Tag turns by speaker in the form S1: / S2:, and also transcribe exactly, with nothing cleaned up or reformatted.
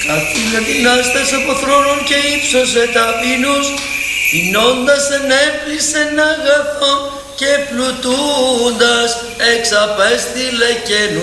S1: καθήλε δυνάστες από θρόνων και ύψωσε ταπεινούς, πεινώντας ενέπλησεν αγαθόν και πλουτούντας εξαπέστειλε καινού.